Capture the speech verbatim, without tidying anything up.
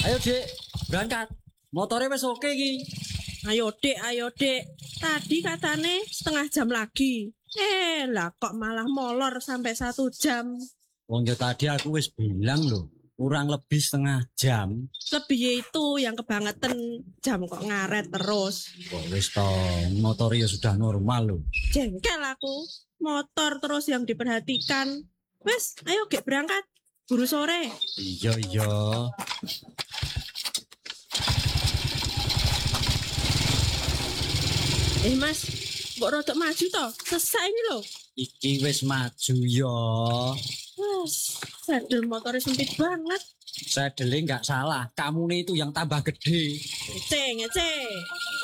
Ayo Dek, berangkat. Motornya wis oke iki. Ayo dek, ayo dek. Tadi katane setengah jam lagi. Eh lah kok malah molor sampai satu jam. Wong yo tadi aku wis bilang loh, kurang lebih setengah jam. Lebih itu yang kebangetan jam kok ngaret terus. Kok wis to, motornya sudah normal loh. Jengkel aku. Motor terus yang diperhatikan. Wes, ayo gek berangkat. Buru sore. Iya iya. Eh mas, kok rodok maju toh? Sesek ini loh. Iki wis maju yo. Wes, sadel motornya sempit banget. Sadele nggak salah, kamu nih itu yang tambah gede. Ngece, ngece.